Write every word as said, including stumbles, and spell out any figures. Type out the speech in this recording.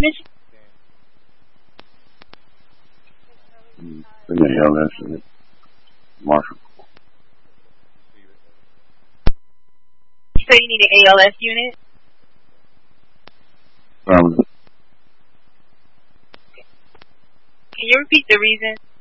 units? Mm, in the A L S unit. Marshall. You say you need an A L S unit? Um, Can you repeat the reason?